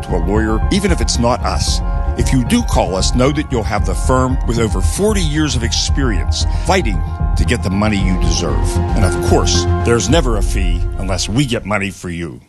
to a lawyer, even if it's not us. If you do call us, know that you'll have the firm with over 40 years of experience fighting to get the money you deserve. And of course, there's never a fee unless we get money for you.